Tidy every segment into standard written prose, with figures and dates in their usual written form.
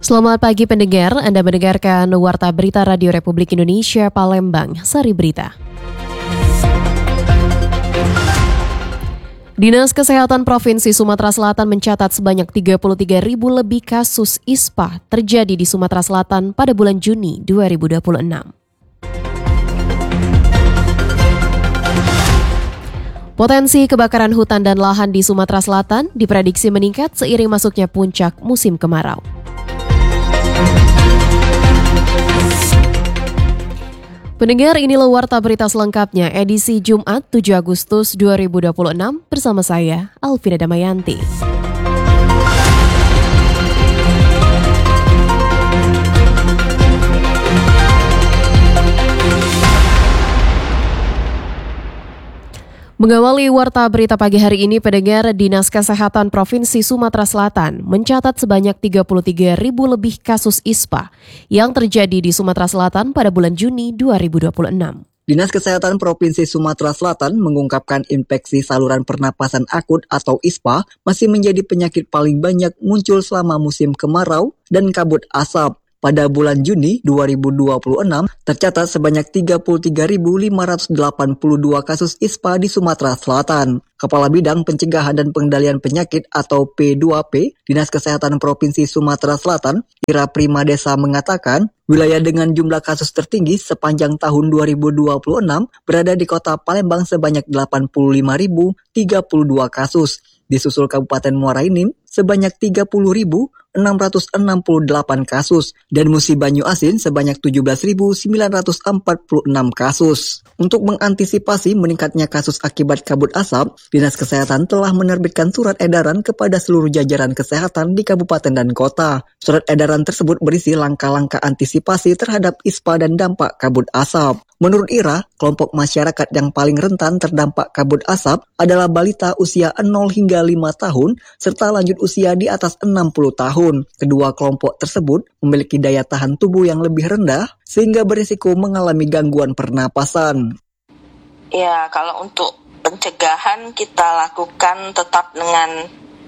Selamat pagi pendengar, Anda mendengarkan Warta Berita Radio Republik Indonesia Palembang, Sari Berita. Dinas Kesehatan Provinsi Sumatera Selatan mencatat sebanyak 33.000 lebih kasus ISPA terjadi di Sumatera Selatan pada bulan Juni 2026. Potensi kebakaran hutan dan lahan di Sumatera Selatan diprediksi meningkat seiring masuknya puncak musim kemarau. Pendengar, inilah Warta Berita selengkapnya edisi Jumat 7 Agustus 2026 bersama saya, Alvina Damayanti. Mengawali Warta Berita pagi hari ini, pendengar, Dinas Kesehatan Provinsi Sumatera Selatan mencatat sebanyak 33.000 lebih kasus ISPA yang terjadi di Sumatera Selatan pada bulan Juni 2026. Dinas Kesehatan Provinsi Sumatera Selatan mengungkapkan infeksi saluran pernapasan akut atau ISPA masih menjadi penyakit paling banyak muncul selama musim kemarau dan kabut asap. Pada bulan Juni 2026, tercatat sebanyak 33.582 kasus ISPA di Sumatera Selatan. Kepala Bidang Pencegahan dan Pengendalian Penyakit atau P2P, Dinas Kesehatan Provinsi Sumatera Selatan, Ira Primadesa mengatakan, wilayah dengan jumlah kasus tertinggi sepanjang tahun 2026 berada di Kota Palembang sebanyak 85.032 kasus. Disusul Kabupaten Muara Enim sebanyak 30.668 kasus dan Musi Banyu Asin sebanyak 17.946 kasus. Untuk mengantisipasi meningkatnya kasus akibat kabut asap, Dinas Kesehatan telah menerbitkan surat edaran kepada seluruh jajaran kesehatan di kabupaten dan kota. Surat edaran tersebut berisi langkah-langkah antisipasi terhadap ISPA dan dampak kabut asap. Menurut Ira, kelompok masyarakat yang paling rentan terdampak kabut asap adalah balita usia 0 hingga 5 tahun serta lanjut usia di atas 60 tahun. Kedua kelompok tersebut memiliki daya tahan tubuh yang lebih rendah sehingga berisiko mengalami gangguan pernapasan. Ya, kalau untuk pencegahan kita lakukan tetap dengan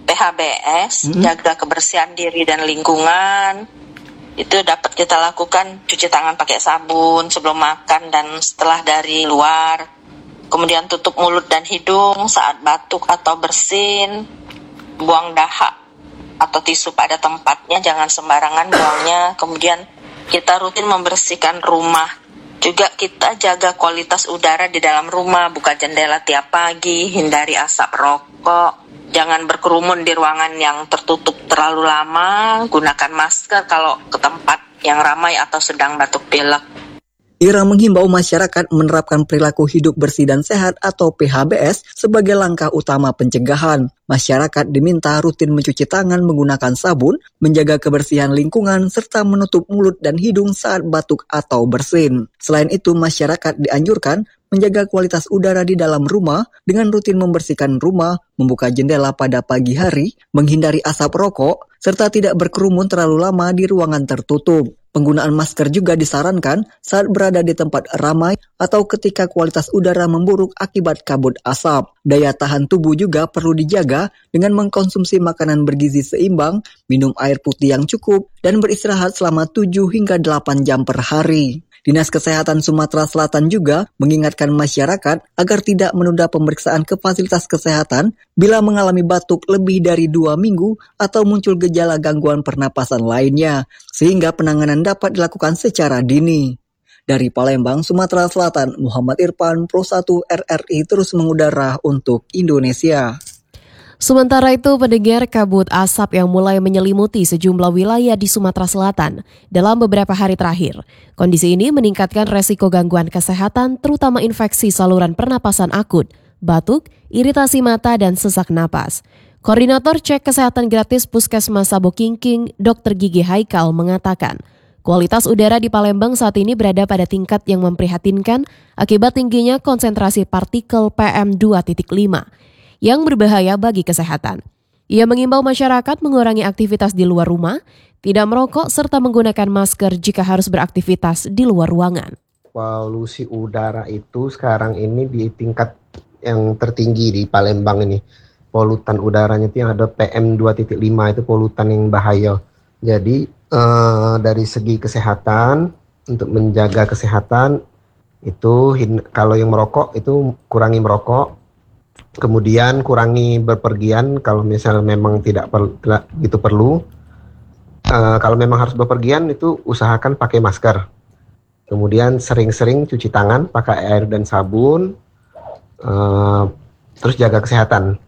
PHBS, jaga kebersihan diri dan lingkungan. Itu dapat kita lakukan cuci tangan pakai sabun sebelum makan dan setelah dari luar. Kemudian tutup mulut dan hidung saat batuk atau bersin. Buang dahak atau tisu pada tempatnya, jangan sembarangan buangnya. Kemudian kita rutin membersihkan rumah. Juga kita jaga kualitas udara di dalam rumah, buka jendela tiap pagi, hindari asap rokok. Jangan berkerumun di ruangan yang tertutup terlalu lama, gunakan masker kalau ke tempat yang ramai atau sedang batuk pilek. Ira menghimbau masyarakat menerapkan perilaku hidup bersih dan sehat atau PHBS sebagai langkah utama pencegahan. Masyarakat diminta rutin mencuci tangan menggunakan sabun, menjaga kebersihan lingkungan, serta menutup mulut dan hidung saat batuk atau bersin. Selain itu, masyarakat dianjurkan menjaga kualitas udara di dalam rumah dengan rutin membersihkan rumah, membuka jendela pada pagi hari, menghindari asap rokok, serta tidak berkerumun terlalu lama di ruangan tertutup. Penggunaan masker juga disarankan saat berada di tempat ramai atau ketika kualitas udara memburuk akibat kabut asap. Daya tahan tubuh juga perlu dijaga dengan mengkonsumsi makanan bergizi seimbang, minum air putih yang cukup, dan beristirahat selama 7 hingga 8 jam per hari. Dinas Kesehatan Sumatera Selatan juga mengingatkan masyarakat agar tidak menunda pemeriksaan ke fasilitas kesehatan bila mengalami batuk lebih dari 2 minggu atau muncul gejala gangguan pernapasan lainnya, sehingga penanganan dapat dilakukan secara dini. Dari Palembang, Sumatera Selatan, Muhammad Irfan, Pro 1 RRI terus mengudara untuk Indonesia. Sementara itu, pendengar, kabut asap yang mulai menyelimuti sejumlah wilayah di Sumatera Selatan dalam beberapa hari terakhir. Kondisi ini meningkatkan resiko gangguan kesehatan, terutama infeksi saluran pernapasan akut, batuk, iritasi mata, dan sesak napas. Koordinator Cek Kesehatan Gratis Puskesmas Sabokingking, Dr. Gigi Haikal, mengatakan, kualitas udara di Palembang saat ini berada pada tingkat yang memprihatinkan akibat tingginya konsentrasi partikel PM2.5. yang berbahaya bagi kesehatan. Ia mengimbau masyarakat mengurangi aktivitas di luar rumah, tidak merokok, serta menggunakan masker jika harus beraktivitas di luar ruangan. Polusi udara itu sekarang ini di tingkat yang tertinggi di Palembang ini. Polutan udaranya itu yang ada PM2.5 itu polutan yang bahaya. Jadi Dari segi kesehatan, untuk menjaga kesehatan itu kalau yang merokok itu kurangi merokok, kemudian kurangi berpergian kalau misalnya memang tidak gitu perlu. Kalau memang harus berpergian itu usahakan pakai masker. Kemudian sering-sering cuci tangan pakai air dan sabun, terus jaga kesehatan.